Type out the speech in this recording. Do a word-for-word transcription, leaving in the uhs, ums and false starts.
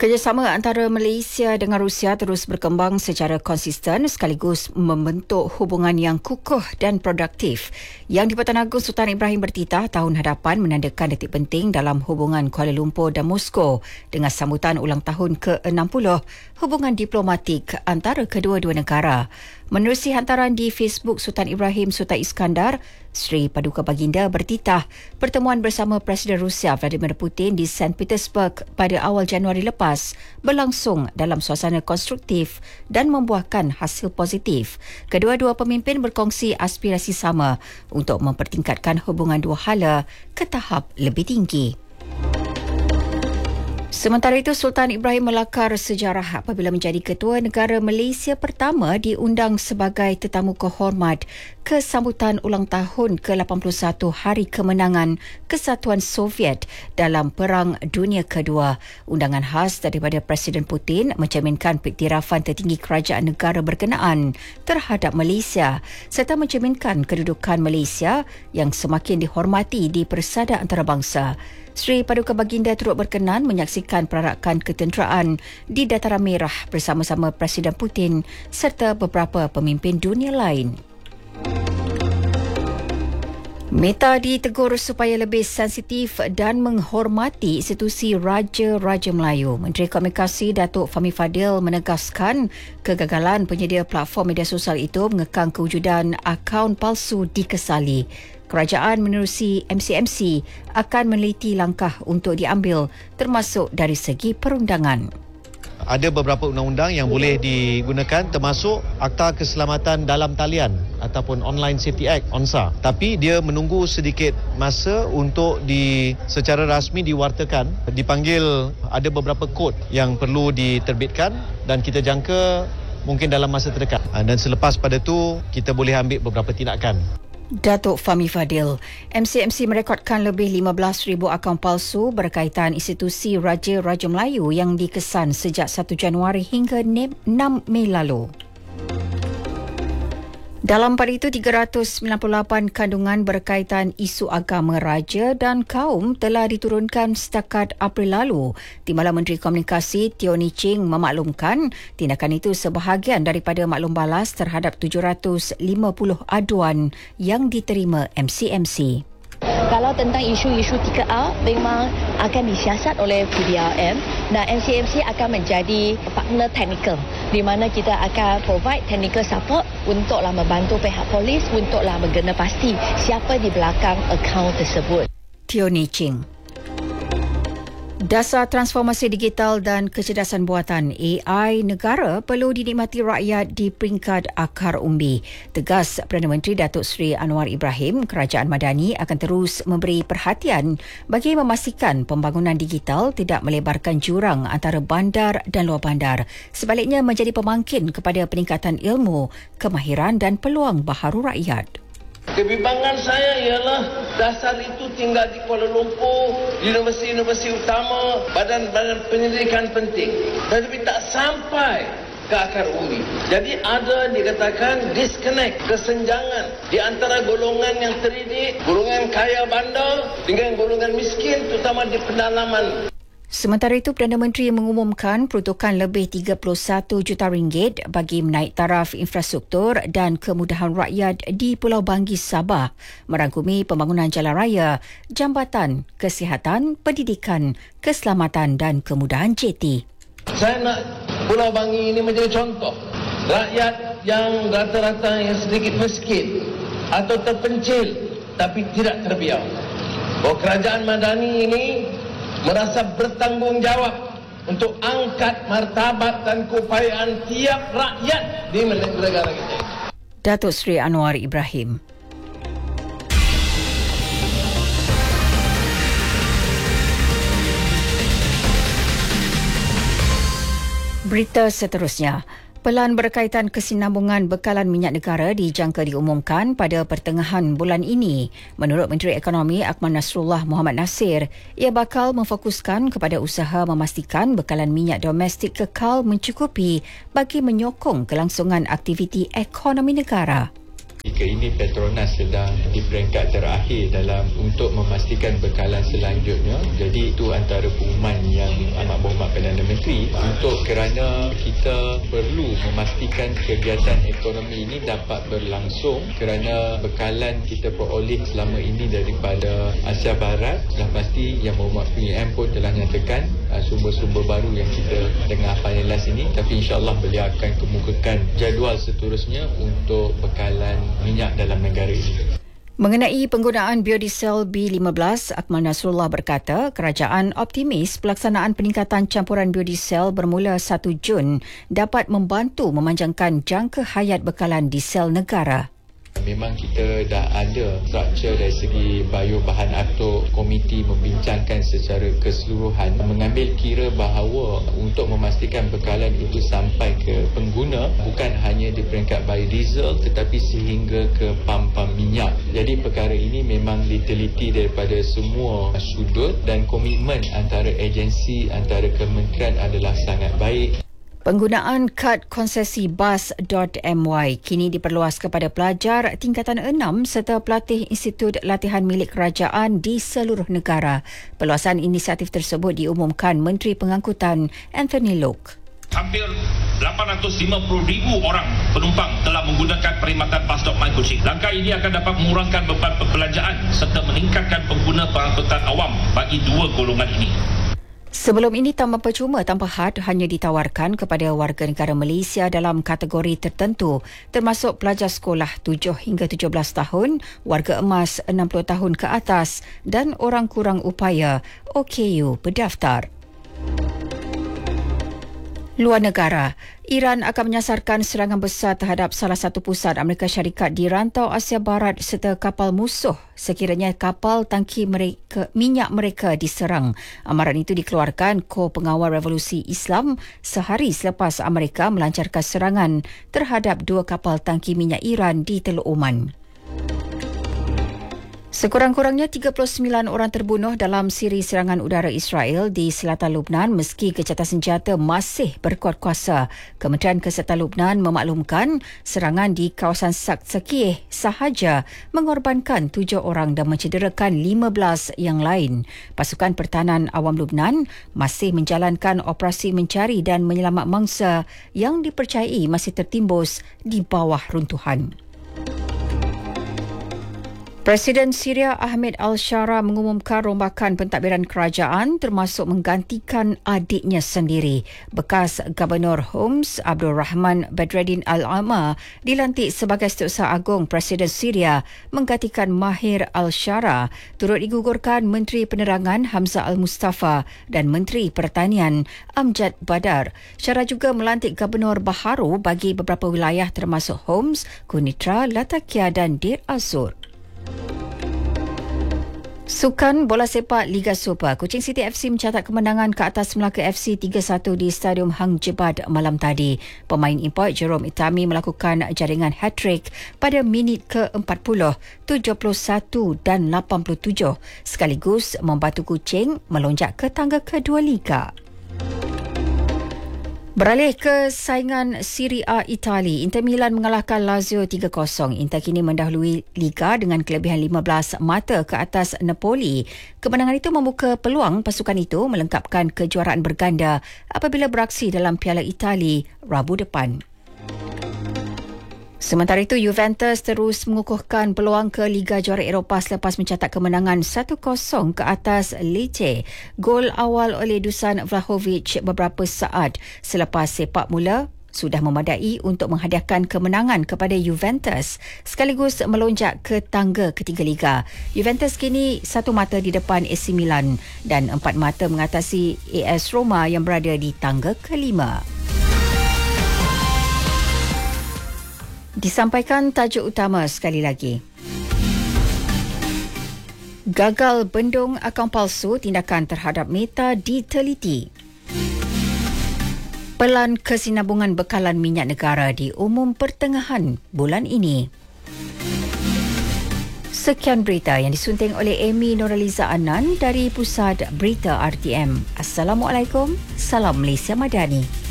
Kerjasama antara Malaysia dengan Rusia terus berkembang secara konsisten sekaligus membentuk hubungan yang kukuh dan produktif. Yang di-Pertuan Agong Sultan Ibrahim bertitah tahun hadapan menandakan detik penting dalam hubungan Kuala Lumpur dan Moskow dengan sambutan ulang tahun ke enam puluh hubungan diplomatik antara kedua-dua negara. Menerusi hantaran di Facebook Sultan Ibrahim Sultan Iskandar, Sri Paduka Baginda bertitah pertemuan bersama Presiden Rusia Vladimir Putin di Saint Petersburg pada awal Januari lepas berlangsung dalam suasana konstruktif dan membuahkan hasil positif. Kedua-dua pemimpin berkongsi aspirasi sama untuk mempertingkatkan hubungan dua hala ke tahap lebih tinggi. Sementara itu, Sultan Ibrahim melakar sejarah apabila menjadi ketua negara Malaysia pertama diundang sebagai tetamu kehormat ke sambutan ulang tahun ke lapan puluh satu Hari Kemenangan Kesatuan Soviet dalam Perang Dunia Kedua. Undangan khas daripada Presiden Putin mencerminkan piktirafan tertinggi kerajaan negara berkenaan terhadap Malaysia serta mencerminkan kedudukan Malaysia yang semakin dihormati di persada antarabangsa. Sri Paduka Baginda turut berkenan menyaksikan perarakan ketenteraan di Dataran Merah bersama-sama Presiden Putin serta beberapa pemimpin dunia lain. Meta ditegur supaya lebih sensitif dan menghormati institusi Raja-Raja Melayu. Menteri Komunikasi Datuk Fahmi Fadil menegaskan kegagalan penyedia platform media sosial itu mengekang kewujudan akaun palsu dikesali. Kerajaan menerusi M C M C akan meneliti langkah untuk diambil termasuk dari segi perundangan. Ada beberapa undang-undang yang boleh digunakan termasuk Akta Keselamatan Dalam Talian ataupun Online Safety Act O N S A. Tapi dia menunggu sedikit masa untuk di secara rasmi diwartakan. Dipanggil ada beberapa kod yang perlu diterbitkan dan kita jangka mungkin dalam masa terdekat. Dan selepas pada tu kita boleh ambil beberapa tindakan. Datuk Fahmi Fadil, M C M C merekodkan lebih lima belas ribu akaun palsu berkaitan institusi Raja-Raja Melayu yang dikesan sejak satu Januari hingga enam Mei lalu. Dalam pada itu, tiga ratus sembilan puluh lapan kandungan berkaitan isu agama raja dan kaum telah diturunkan setakat April lalu. Timbalan Menteri Komunikasi Teo Ni Ching memaklumkan tindakan itu sebahagian daripada maklum balas terhadap tujuh ratus lima puluh aduan yang diterima M C M C. Kalau tentang isu-isu tiga A memang akan disiasat oleh P D R M dan M C M C akan menjadi partner teknikal di mana kita akan provide technical support untuklah membantu pihak polis untuklah menggena pasti siapa di belakang akaun tersebut. Teo Ni Ching. Dasar transformasi digital dan kecerdasan buatan A I negara perlu dinikmati rakyat di peringkat akar umbi. Tegas Perdana Menteri Datuk Seri Anwar Ibrahim, Kerajaan Madani akan terus memberi perhatian bagi memastikan pembangunan digital tidak melebarkan jurang antara bandar dan luar bandar. Sebaliknya menjadi pemangkin kepada peningkatan ilmu, kemahiran dan peluang baharu rakyat. Kebimbangan saya ialah dasar itu tinggal di Kuala Lumpur, universiti-universiti utama, badan-badan penyelidikan penting. Tetapi tak sampai ke akar umbi. Jadi ada dikatakan disconnect, kesenjangan di antara golongan yang terdidik, golongan kaya bandar dengan golongan miskin terutama di pedalaman. Sementara itu, Perdana Menteri mengumumkan peruntukan lebih tiga puluh satu juta ringgit bagi menaik taraf infrastruktur dan kemudahan rakyat di Pulau Bangis, Sabah, merangkumi pembangunan jalan raya, jambatan, kesihatan, pendidikan, keselamatan dan kemudahan J T. Saya nak Pulau Bangis ini menjadi contoh. Rakyat yang rata-rata yang sedikit miskin atau terpencil tapi tidak terbiar. Bahawa Kerajaan Madani ini merasa bertanggungjawab untuk angkat martabat dan keupayaan tiap rakyat di negara kita. Datuk Seri Anwar Ibrahim. Berita seterusnya. Pelan berkaitan kesinambungan bekalan minyak negara dijangka diumumkan pada pertengahan bulan ini. Menurut Menteri Ekonomi Akmal Nasrullah Muhammad Nasir, ia bakal memfokuskan kepada usaha memastikan bekalan minyak domestik kekal mencukupi bagi menyokong kelangsungan aktiviti ekonomi negara. Ketika ini Petronas sedang di peringkat terakhir dalam untuk memastikan bekalan selanjutnya. Jadi itu antara pengumuman yang amat berhormat Perdana Menteri untuk kerana kita perlu memastikan kegiatan ekonomi ini dapat berlangsung kerana bekalan kita peroleh selama ini daripada Asia Barat. Sudah pasti yang berhormat P M pun telah nyatakan sumber-sumber baru yang kita dengar finalize ini, tapi insyaAllah beliau akan kemukakan jadual seterusnya untuk bekalan minyak dalam negara ini. Mengenai penggunaan biodiesel B lima belas, Akmal Nasrullah berkata kerajaan optimis pelaksanaan peningkatan campuran biodiesel bermula satu Jun dapat membantu memanjangkan jangka hayat bekalan diesel negara. Memang kita dah ada struktur dari segi biobahan atuk, komiti membincangkan secara keseluruhan, mengambil kira bahawa untuk memastikan bekalan itu sampai ke pengguna bukan hanya di peringkat biodiesel tetapi sehingga ke pam-pam minyak. Jadi perkara ini memang diteliti daripada semua sudut dan komitmen antara agensi, antara kementerian adalah sangat baik. Penggunaan kad konsesi bas dot m y kini diperluas kepada pelajar tingkatan enam serta pelatih institut latihan milik kerajaan di seluruh negara. Perluasan inisiatif tersebut diumumkan Menteri Pengangkutan Anthony Loke. Hampir lapan ratus lima puluh ribu orang penumpang telah menggunakan perkhidmatan bas dot my Kuching. Langkah ini akan dapat mengurangkan beban perbelanjaan serta meningkatkan pengguna pengangkutan awam bagi dua golongan ini. Sebelum ini, taman percuma tanpa had hanya ditawarkan kepada warga negara Malaysia dalam kategori tertentu, termasuk pelajar sekolah tujuh hingga tujuh belas tahun, warga emas enam puluh tahun ke atas dan orang kurang upaya O K U berdaftar. Luar negara, Iran akan menyasarkan serangan besar terhadap salah satu pusat Amerika Syarikat di rantau Asia Barat serta kapal musuh sekiranya kapal tangki mereka, minyak mereka diserang. Amaran itu dikeluarkan Ko Pengawal Revolusi Islam sehari selepas Amerika melancarkan serangan terhadap dua kapal tangki minyak Iran di Teluk Oman. Sekurang-kurangnya tiga puluh sembilan orang terbunuh dalam siri serangan udara Israel di selatan Lubnan meski kejahatan senjata masih berkuat kuasa. Kementerian Kesihatan Lubnan memaklumkan serangan di kawasan Saksakieh sahaja mengorbankan tujuh orang dan mencederakan lima belas yang lain. Pasukan Pertahanan Awam Lubnan masih menjalankan operasi mencari dan menyelamat mangsa yang dipercayai masih tertimbus di bawah runtuhan. Presiden Syria Ahmed Al-Shara mengumumkan rombakan pentadbiran kerajaan termasuk menggantikan adiknya sendiri. Bekas Gubernur Homs Abdul Rahman Badreddin Al-Ama dilantik sebagai Setiausaha Agung Presiden Syria menggantikan Mahir Al-Shara. Turut digugurkan Menteri Penerangan Hamzah Al-Mustafa dan Menteri Pertanian Amjad Badar. Shara juga melantik Gubernur baharu bagi beberapa wilayah termasuk Homs, Kunitra, Latakia dan Dir Az-Zur. Sukan bola sepak Liga Super, Kuching City F C mencatat kemenangan ke atas Melaka F C tiga satu di Stadium Hang Jebat malam tadi. Pemain import Jerome Itami melakukan jaringan hat-trick pada minit ke empat puluh, tujuh puluh satu dan lapan puluh tujuh sekaligus membantu Kuching melonjak ke tangga kedua Liga. Beralih ke saingan Serie A Itali, Inter Milan mengalahkan Lazio tiga kosong. Inter kini mendahului Liga dengan kelebihan lima belas mata ke atas Napoli. Kemenangan itu membuka peluang pasukan itu melengkapkan kejuaraan berganda apabila beraksi dalam Piala Itali Rabu depan. Sementara itu, Juventus terus mengukuhkan peluang ke Liga Juara Eropah selepas mencatat kemenangan satu kosong ke atas Lecce. Gol awal oleh Dusan Vlahovic beberapa saat selepas sepak mula sudah memadai untuk menghadiahkan kemenangan kepada Juventus sekaligus melonjak ke tangga ketiga Liga. Juventus kini satu mata di depan A C Milan dan empat mata mengatasi A S Roma yang berada di tangga kelima. Disampaikan tajuk utama sekali lagi. Gagal bendung akaun palsu, tindakan terhadap Meta diteliti. Pelan kesinambungan bekalan minyak negara diumum pertengahan bulan ini. Sekian berita yang disunting oleh Amy Nuraliza Anan dari Pusat Berita R T M. Assalamualaikum, salam Malaysia Madani.